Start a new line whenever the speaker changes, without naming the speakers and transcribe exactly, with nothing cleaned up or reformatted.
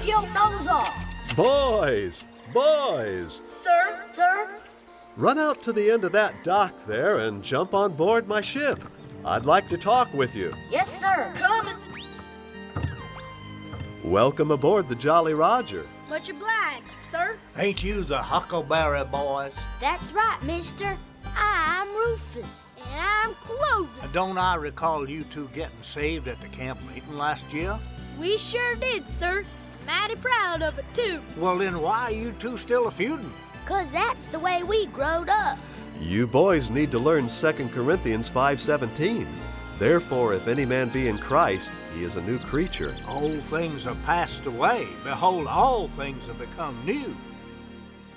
your nose off.
Boys! Boys!
Sir, sir.
Run out to the end of that dock there and jump on board my ship. I'd like to talk with you.
Yes, sir. Coming.
Welcome aboard the Jolly Roger.
Much obliged, sir.
Ain't you the Huckleberry Boys?
That's right, mister. I'm Rufus. And I'm Clovis.
Don't I recall you two getting saved at the camp meeting last year?
We sure did, sir. Mighty proud of it, too.
Well, then why are you two still a feuding?
'Cause that's the way we growed up.
You boys need to learn Second Corinthians five seventeen. Therefore, if any man be in Christ, he is a new creature.
Old things are passed away. Behold, all things have become new.